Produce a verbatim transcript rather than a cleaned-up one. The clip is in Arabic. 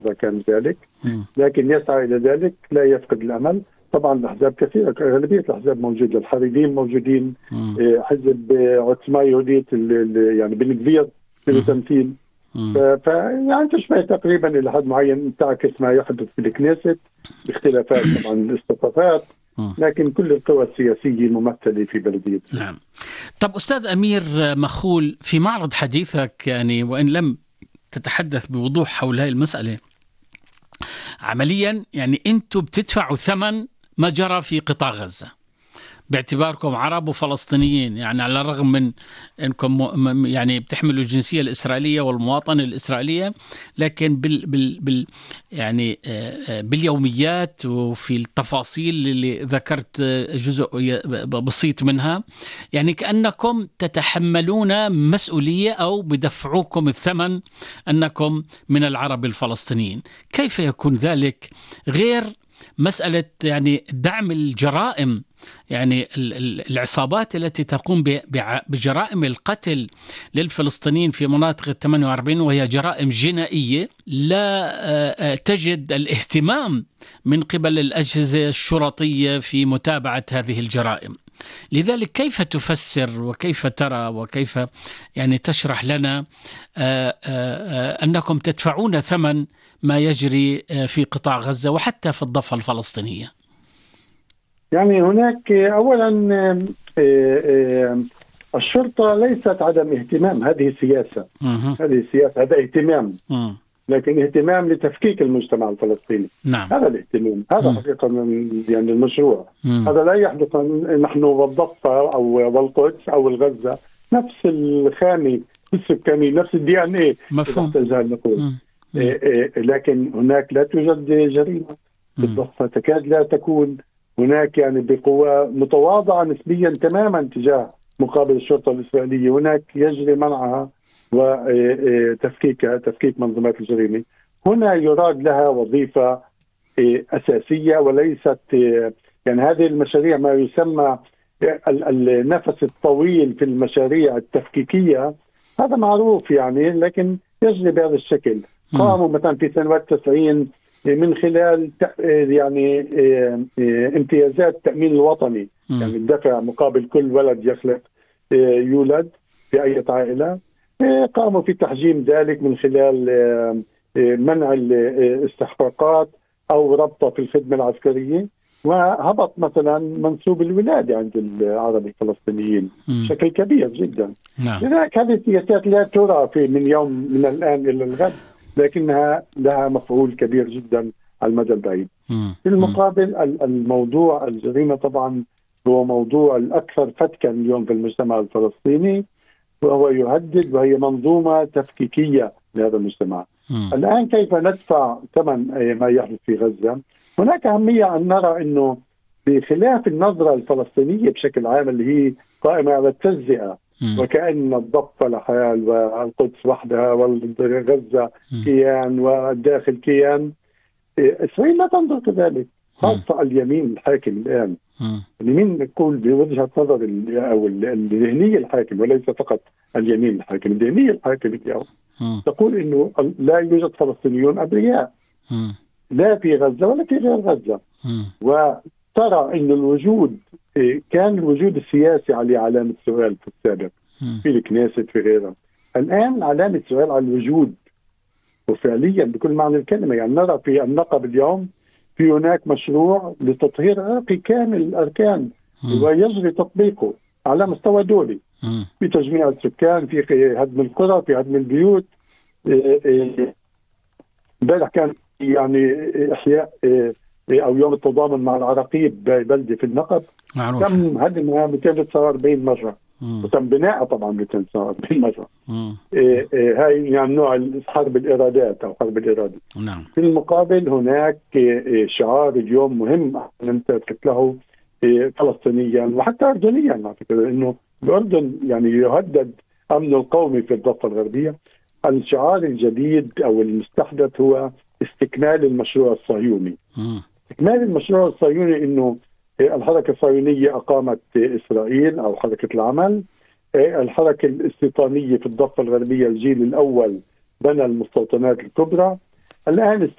إذا كان ذلك، لكن يسعى إلى ذلك، لا يفقد الأمل. طبعا الأحزاب كثيرة، غالبية الأحزاب موجودة، الحريديين موجودين، حزب عثماني يهودية يعني بالكبير له تمثيل، فيعني تشبه تقريبا إلى حد معين تعكس ما يحدث في الكنيست باختلافات طبعا الاستطافات، لكن كل القوى السياسية ممثلة في بلدية. نعم. طب أستاذ أمير مخول، في معرض حديثك يعني وإن لم تتحدث بوضوح حول هذه المسألة، عمليا يعني أنتم بتدفعوا ثمن ما جرى في قطاع غزة باعتباركم عرب وفلسطينيين، يعني على الرغم من أنكم يعني بتحملوا الجنسية الإسرائيلية والمواطنة الإسرائيلية، لكن بال بال بال يعني باليوميات وفي التفاصيل اللي ذكرت جزء بسيط منها، يعني كأنكم تتحملون مسؤولية أو بدفعوكم الثمن أنكم من العرب الفلسطينيين. كيف يكون ذلك غير مسألة يعني دعم الجرائم، يعني العصابات التي تقوم بجرائم القتل للفلسطينيين في مناطق الثمانية وأربعين، وهي جرائم جنائية لا تجد الاهتمام من قبل الأجهزة الشرطية في متابعة هذه الجرائم. لذلك كيف تفسر وكيف ترى وكيف يعني تشرح لنا أنكم تدفعون ثمن ما يجري في قطاع غزة وحتى في الضفة الفلسطينية؟ يعني هناك أولا الشرطة ليست عدم اهتمام، هذه سياسة، هذه سياسة، هذا اهتمام، لكن اهتمام لتفكيك المجتمع الفلسطيني. نعم. هذا الاهتمام، هذا حقيقة يعني المشروع. مم. هذا لا يحدث نحن والضفة أو والقدس أو الغزة نفس الخامة السكاني، نفس الدي ان ايه، مفهوم. نقول. إيه إيه لكن هناك لا توجد جريمة في الضفة، تكاد لا تكون. هناك يعني بقوة متواضعة نسبيا تماما تجاه مقابل الشرطة الإسرائيلية، هناك يجري منعها وتفكيكها، تفكيك منظومات الجريمة. هنا يراد لها وظيفة أساسية وليست يعني هذه المشاريع ما يسمى النفس الطويل في المشاريع التفكيكية، هذا معروف يعني، لكن يجري بهذا الشكل. قاموا مثلا في سنوات التسعين من خلال يعني امتيازات التأمين الوطني، يعني الدفع مقابل كل ولد يخلق يولد في أي عائلة، قاموا في تحجيم ذلك من خلال منع الاستحقاقات أو ربطه في الخدمة العسكرية، وهبط مثلا منسوب الولادة عند العرب الفلسطينيين بشكل كبير جدا. نعم. لذلك هذه السياسات لا ترى في من يوم من الآن إلى الغد، لكنها لها مفعول كبير جدا على المدى البعيد. في المقابل الموضوع الجريمة طبعا هو موضوع الأكثر فتكا اليوم في المجتمع الفلسطيني، وهو يهدد، وهي منظومة تفكيكية لهذا المجتمع. مم. الآن كيف ندفع ثمن ما يحدث في غزة؟ هناك أهمية أن نرى أنه بخلاف النظرة الفلسطينية بشكل عام اللي هي قائمة على التجزئة، وكأن الضفة لحال والقدس وحدها وغزة كيان والداخل كيان، إسرائيل لا تنظر كذلك، خاصة اليمين الحاكم الآن. اليمين نقول بوجهة نظر أو الذهنية الحاكم، وليس فقط اليمين الحاكم، الذهنية الحاكم اليوم تقول إنه لا يوجد فلسطينيون أبرياء لا في غزة ولا في غير غزة، وترى إن الوجود كان الوجود السياسي عليه علامة سؤال في السابق في الكنيست في غيرها، الآن علامة سؤال على الوجود، وفعليا بكل معنى الكلمة. يعني نرى في النقب اليوم في هناك مشروع لتطهير عرقي كامل الأركان، ويجري تطبيقه على مستوى دولي في تجميع السكان، في هدم القرى، في هدم البيوت. امبارح كان يعني إحياء أو يوم التضامن مع العراقيب ببلدة في النقب، معروف. تم هدمها مئتين وتسعة وأربعين مرة، مم. وتم بناءها طبعا مئتين وتسعة وأربعين مرة. إيه إيه هاي يعني نوع حرب الإرادات أو حرب الإرادة. نعم. في المقابل هناك إيه شعار اليوم مهم أن أنت له إيه فلسطينيا وحتى أردنيا، على فكرة إنه الأردن يعني يهدد أمن القومي في الضفة الغربية. الشعار الجديد أو المستحدث هو استكمال المشروع الصهيوني. مم. استكمال المشروع الصهيوني إنه الحركة الصهيونية أقامت إسرائيل أو حركة العمل، الحركة الاستيطانية في الضفة الغربية الجيل الأول بنى المستوطنات الكبرى، الآن